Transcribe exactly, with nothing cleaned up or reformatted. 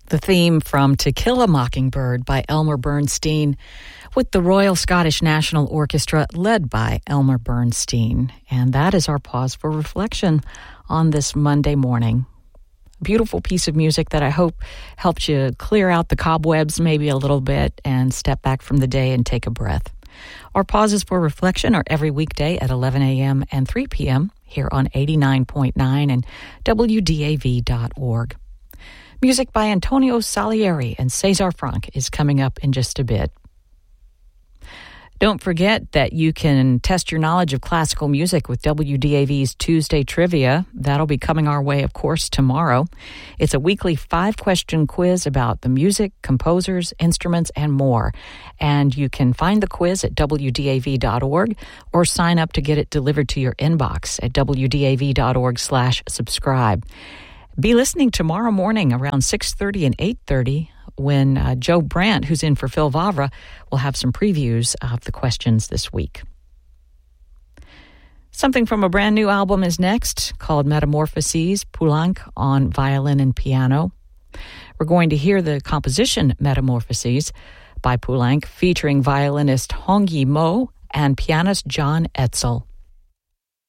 The theme from To Kill a Mockingbird by Elmer Bernstein, with the Royal Scottish National Orchestra led by Elmer Bernstein. And that is our pause for reflection on this Monday morning. A beautiful piece of music that I hope helped you clear out the cobwebs maybe a little bit and step back from the day and take a breath. Our pauses for reflection are every weekday at eleven a.m. and three p.m. here on eighty-nine point nine and W D A V dot org. Music by Antonio Salieri and Cesar Franck is coming up in just a bit. Don't forget that you can test your knowledge of classical music with W D A V's Tuesday Trivia. That'll be coming our way, of course, tomorrow. It's a weekly five-question quiz about the music, composers, instruments, and more. And you can find the quiz at W D A V dot org or sign up to get it delivered to your inbox at W D A V dot org slash subscribe. Be listening tomorrow morning around six thirty and eight thirty when uh, Joe Brandt, who's in for Phil Vavra, will have some previews of the questions this week. Something from a brand new album is next, called Metamorphoses, Poulenc on violin and piano. We're going to hear the composition Metamorphoses by Poulenc, featuring violinist Hong Yi Mo and pianist John Etzel.